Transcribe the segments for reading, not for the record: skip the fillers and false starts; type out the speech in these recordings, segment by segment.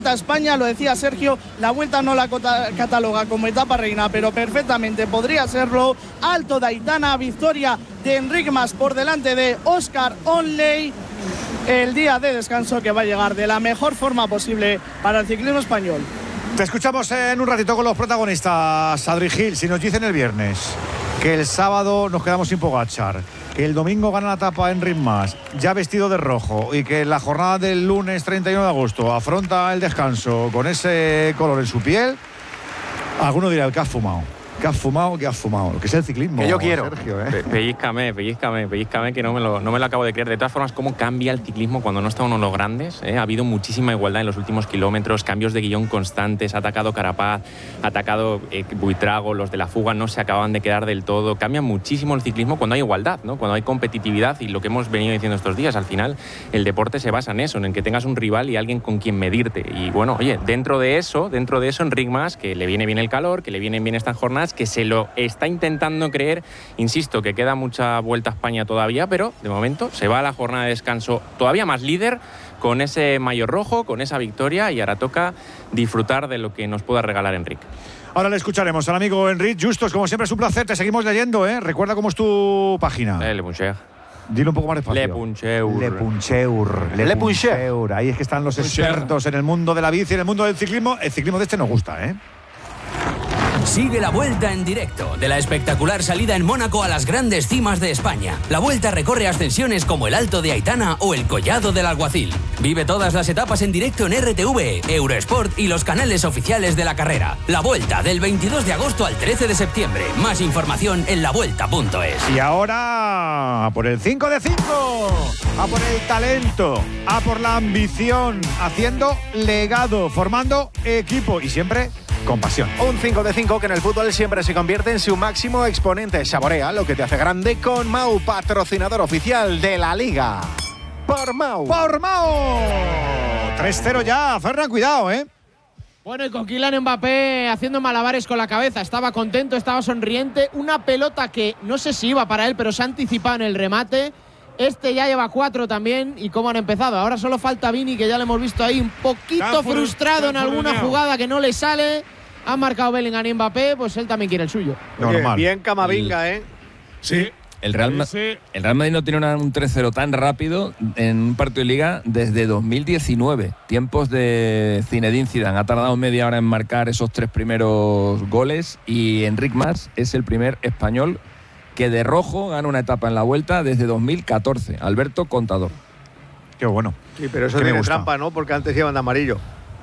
a España, lo decía Sergio, la Vuelta no la cataloga como etapa reina, pero perfectamente podría serlo. Alto de Aitana, victoria de Enric Mas por delante de Oscar Onley. El día de descanso que va a llegar de la mejor forma posible para el ciclismo español. Te escuchamos en un ratito con los protagonistas. Adri Gil, si nos dicen el viernes que el sábado nos quedamos sin Pogačar, que el domingo gana la etapa Enric Mas, ya vestido de rojo, y que la jornada del lunes 31 de agosto afronta el descanso con ese color en su piel, alguno dirá: el que has fumado. ¿Qué has fumado? ¿Qué has fumado? Lo que es el ciclismo. Que yo quiero. Sergio, Pellízcame, que no me lo acabo de creer. De todas formas, ¿cómo cambia el ciclismo cuando no está uno de los grandes? Ha habido muchísima igualdad en los últimos kilómetros, cambios de guión constantes, ha atacado Carapaz, ha atacado Buitrago, los de la fuga no se acaban de quedar del todo. Cambia muchísimo el ciclismo cuando hay igualdad, ¿no? Cuando hay competitividad, y lo que hemos venido diciendo estos días, al final el deporte se basa en eso, en que tengas un rival y alguien con quien medirte. Y bueno, oye, dentro de eso, Enric Mas, que le viene bien el calor, que le vienen bien estas jornadas, que se lo está intentando creer. Insisto que queda mucha Vuelta a España todavía, pero de momento se va a la jornada de descanso todavía más líder, con ese maillot rojo, con esa victoria, y ahora toca disfrutar de lo que nos pueda regalar Enric. Ahora le escucharemos al amigo Enric Justos. Como siempre es un placer, te seguimos leyendo, ¿eh? Recuerda cómo es tu página. Le Puncheur. Dilo un poco más despacio. Le Puncheur. Ahí es que están los expertos en el mundo de la bici, en el mundo del ciclismo. El ciclismo de este nos gusta, ¿eh? Sigue la Vuelta en directo, de la espectacular salida en Mónaco a las grandes cimas de España. La Vuelta recorre ascensiones como el Alto de Aitana o el Collado del Alguacil. Vive todas las etapas en directo en RTV, Eurosport y los canales oficiales de la carrera. La Vuelta, del 22 de agosto al 13 de septiembre. Más información en lavuelta.es. Y ahora, a por el 5 de 5, a por el talento, a por la ambición, haciendo legado, formando equipo y siempre con pasión. Un 5 de 5 que en el fútbol siempre se convierte en su máximo exponente. Saborea lo que te hace grande con Mau, patrocinador oficial de la Liga. Por Mau. 3-0 ya, Ferran, cuidado, ¿eh? Bueno, y con Kylian Mbappé haciendo malabares con la cabeza. Estaba contento, estaba sonriente. Una pelota que no sé si iba para él, pero se ha anticipado en el remate. Este ya lleva 4 también. ¿Y cómo han empezado? Ahora solo falta Vini, que ya lo hemos visto ahí un poquito frustrado en alguna jugada que no le sale. Ha marcado Bellingham y Mbappé, pues él también quiere el suyo. Normal. Bien Camavinga, ¿eh? Sí. El Real Madrid no tiene un 3-0 tan rápido en un partido de Liga desde 2019. Tiempos de Zinedine Zidane. Ha tardado media hora en marcar esos 3 primeros goles, y Enric Mas es el primer español que de rojo gana una etapa en la Vuelta desde 2014. Alberto Contador. Qué bueno. Sí, pero eso tiene trampa, ¿no? Porque antes iban de amarillo.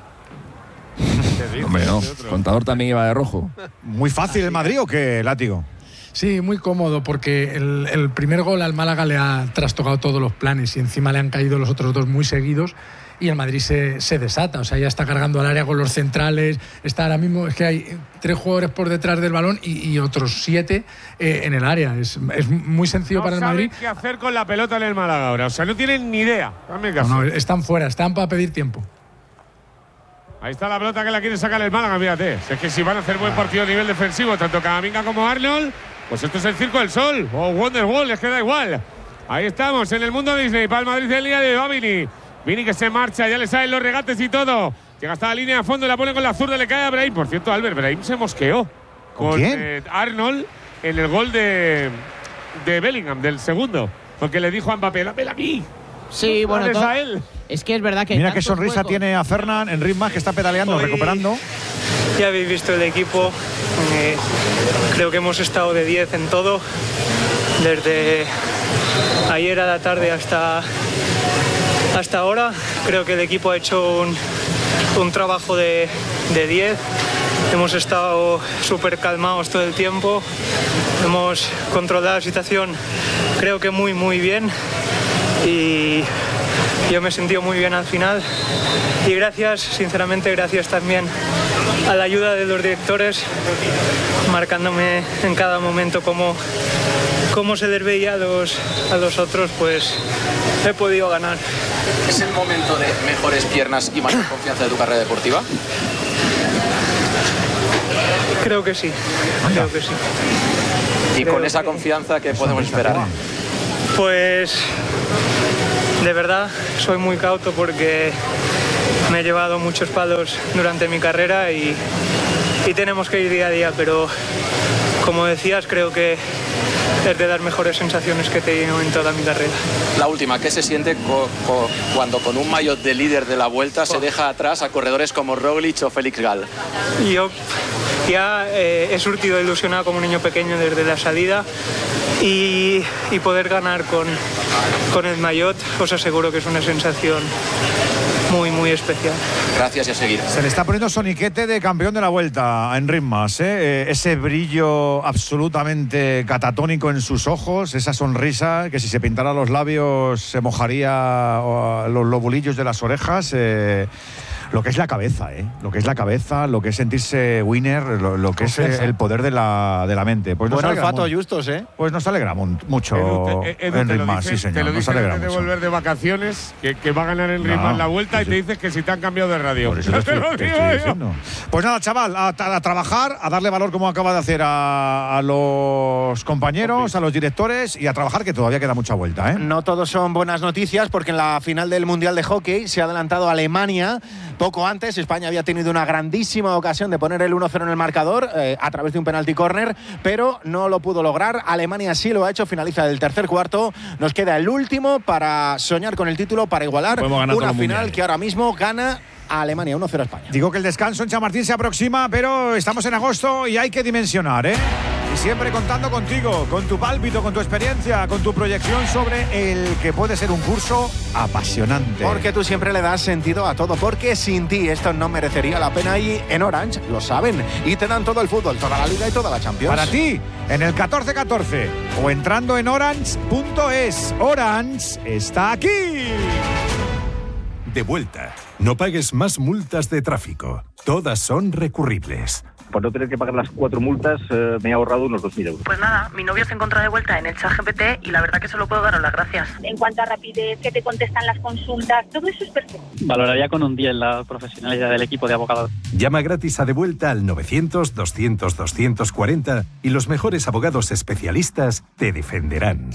Hombre, no. Contador también iba de rojo. ¿Muy fácil el Madrid o qué, Látigo? Sí, muy cómodo, porque el primer gol al Málaga le ha trastocado todos los planes y encima le han caído los otros 2 muy seguidos. Y el Madrid se desata, o sea, ya está cargando al área con los centrales. Está ahora mismo, es que hay 3 jugadores por detrás del balón y otros 7 en el área. Es muy sencillo para el Madrid. No saben qué hacer con la pelota en el Málaga ahora, o sea, no tienen ni idea. No, están fuera, están para pedir tiempo. Ahí está la pelota que la quiere sacar el Málaga, fíjate. Es que si van a hacer buen partido a nivel defensivo, tanto Camavinga como Arnold, pues esto es el Circo del Sol o Wonderwall, es que da igual. Ahí estamos, en el mundo Disney, para el Madrid del día de hoy. Vini que se marcha, ya le salen los regates y todo. Llega hasta la línea de fondo, la pone con la zurda, le cae a Brahim. Por cierto, Albert, Brahim se mosqueó con Arnold en el gol de Bellingham, del segundo. Porque le dijo a Mbappé, la pela aquí. Sí, bueno, a él. Es que es verdad que… Mira qué sonrisa tiene a Fernan, Enric Mas, que está pedaleando, recuperando. Ya habéis visto el equipo. Creo que hemos estado de 10 en todo. Desde ayer a la tarde hasta ahora. Creo que el equipo ha hecho un trabajo de 10. Hemos estado súper calmados todo el tiempo. Hemos controlado la situación, creo que muy, muy bien. Y yo me he sentido muy bien al final. Y gracias, sinceramente, gracias también a la ayuda de los directores, marcándome en cada momento cómo se les veía a los otros, pues he podido ganar. ¿Es el momento de mejores piernas y mayor confianza de tu carrera deportiva? Creo que sí, creo que sí. Y con esa confianza, ¿qué podemos esperar? Pues de verdad soy muy cauto porque me he llevado muchos palos durante mi carrera y tenemos que ir día a día, pero como decías, creo que es de las mejores sensaciones que he tenido en toda mi carrera. La última, ¿qué se siente cuando con un maillot de líder de la Vuelta se deja atrás a corredores como Roglic o Félix Gal? Yo ya he surtido ilusionado como un niño pequeño desde la salida y poder ganar con el maillot os aseguro que es una sensación muy, muy especial. Gracias y a seguir. Se le está poniendo soniquete de campeón de la Vuelta a Enric Mas, ese brillo absolutamente catatónico en sus ojos, esa sonrisa que si se pintara los labios se mojaría los lobulillos de las orejas. Lo que es la cabeza, lo que es la cabeza, lo que es sentirse winner, lo que es el poder de la mente. Pues buen olfato, Justos, Pues nos alegra mucho Enric Mas, sí señor. Te lo nos dice alegra antes de mucho. volver de vacaciones, que va a ganar Enric Mas la Vuelta y te dices que si te han cambiado de radio. Por eso te estoy diciendo. Pues nada, chaval, a trabajar, a darle valor como acaba de hacer a los compañeros, a los directores y a trabajar, que todavía queda mucha vuelta. No todos son buenas noticias porque en la final del Mundial de Hockey se ha adelantado Alemania. Poco antes, España había tenido una grandísima ocasión de poner el 1-0 en el marcador a través de un penalti córner, pero no lo pudo lograr. Alemania sí lo ha hecho, finaliza el tercer cuarto. Nos queda el último para soñar con el título, para igualar una final que ahora mismo gana a Alemania 1-0 a España. Digo que el descanso en Chamartín se aproxima, pero estamos en agosto y hay que dimensionar, Y siempre contando contigo, con tu pálpito, con tu experiencia, con tu proyección sobre el que puede ser un curso apasionante. Porque tú siempre le das sentido a todo, porque sin ti esto no merecería la pena y en Orange lo saben y te dan todo el fútbol, toda la Liga y toda la Champions. Para ti, en el 1414 o entrando en orange.es. Orange está aquí. De vuelta. No pagues más multas de tráfico. Todas son recurribles. Por no tener que pagar las 4 multas, me he ahorrado unos 2.000 euros. Pues nada, mi novio se encuentra de vuelta en el ChatGPT y la verdad que solo puedo daros las gracias. En cuanto a rapidez, que te contestan las consultas, todo eso es perfecto. Valoraría con un 10 la profesionalidad del equipo de abogados. Llama gratis a De Vuelta al 900-200-240 y los mejores abogados especialistas te defenderán.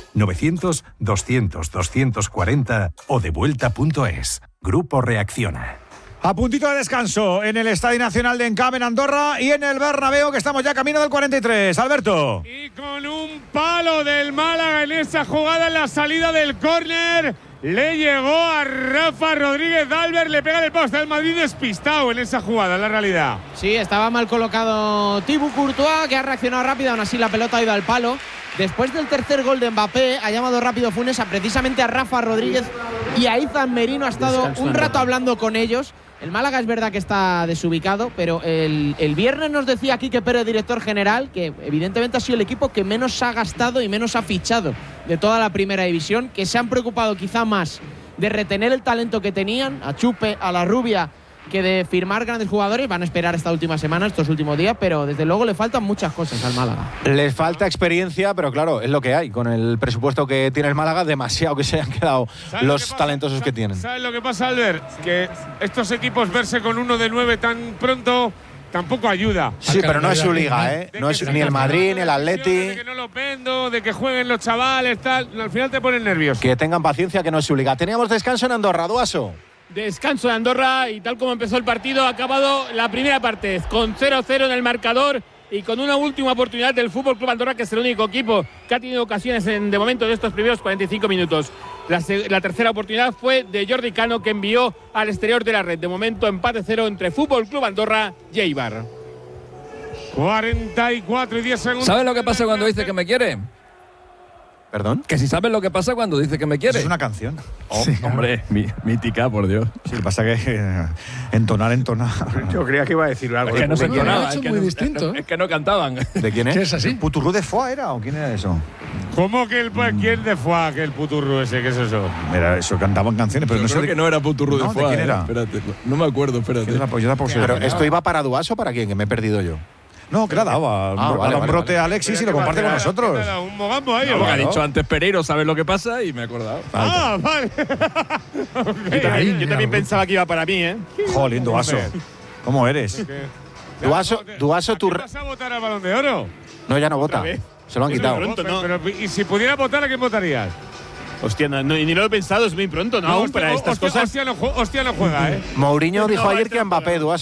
900-200-240 o devuelta.es. Grupo Reacciona. A puntito de descanso en el Estadio Nacional de Encamp en Andorra y en el Bernabéu, que estamos ya camino del 43. Alberto. Y con un palo del Málaga en esa jugada en la salida del córner, le llegó a Rafa Rodríguez Albert, le pega en el poste al Madrid despistado en esa jugada, en la realidad. Sí, estaba mal colocado Thibaut Courtois, que ha reaccionado rápido, aún así la pelota ha ido al palo. Después del tercer gol de Mbappé, ha llamado rápido Funes precisamente a Rafa Rodríguez y a Izan Merino. Ha estado un rato hablando con ellos. El Málaga es verdad que está desubicado, pero el viernes nos decía Quique Pérez, director general, que evidentemente ha sido el equipo que menos ha gastado y menos ha fichado de toda la primera división, que se han preocupado quizá más de retener el talento que tenían, a Chupe, a La Rubia, que de firmar grandes jugadores. Van a esperar esta última semana, estos últimos días, pero desde luego le faltan muchas cosas al Málaga. Les falta experiencia, pero claro, es lo que hay. Con el presupuesto que tiene el Málaga, demasiado que se hayan quedado los talentosos que tienen. ¿Sabes lo que pasa, Albert? Que estos equipos verse con uno de 9 tan pronto tampoco ayuda. Sí, pero no es su liga, No es ni el Madrid, ni el Atleti. De que no lo vendo, de que jueguen los chavales, tal. Al final te ponen nervioso. Que tengan paciencia, que no es su liga. Teníamos descanso en Andorra, Duaso. Descanso de Andorra y tal como empezó el partido, ha acabado la primera parte con 0-0 en el marcador y con una última oportunidad del Fútbol Club Andorra, que es el único equipo que ha tenido ocasiones de momento de estos primeros 45 minutos. La tercera oportunidad fue de Jordi Cano, que envió al exterior de la red. De momento empate 0 entre Fútbol Club Andorra y Eibar. 44 y 10 segundos. ¿Sabes lo que pasa cuando dice que me quiere? ¿Perdón? Que si sabes lo que pasa cuando dice que me quiere. Es una canción. Oh, sí, hombre, mítica, por Dios. Sí, lo que pasa es que entonar. Yo creía que iba a decir algo. Es que no se entonaba. Es muy distinto. Es que no cantaban. ¿De quién es? ¿Qué es así? ¿Puturru de Foix era o quién era eso? ¿Cómo que quién de Foix, que el puturru ese? ¿Qué es eso? Era eso, cantaban canciones, pero no sé. Creo que no era Puturru de ¿De Foix. quién era? Espérate, no me acuerdo, espérate. Pero esto iba para Duaso, ¿para quién? Que me he perdido yo. No, que le ha dado a brote a Alexis y lo comparte con nosotros. Un mogambo ahí. No, lo que ha dicho antes Pereiro, ¿sabes lo que pasa? Y me he acordado. Vale. Okay. Yo también pensaba que iba para mí, Jolín, Duaso. ¿Cómo eres? Duaso, tú. ¿Vas a votar al Balón de Oro? No, ya no vota. Se lo han quitado. Pero, ¿y si pudiera votar, a quién votarías? Hostia, ni lo he pensado, es muy pronto, ¿no? Aún para estas cosas. Hostia no juega, ¿eh? Mourinho dijo ayer que Mbappé, Dúa,